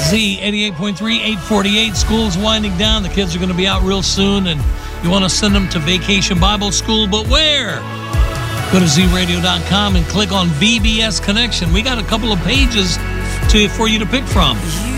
Z 88.3, 848. School's winding down. The kids are going to be out real soon, and you want to send them to Vacation Bible School, but where? Go to zradio.com and click on VBS Connection. We got a couple of pages for you to pick from.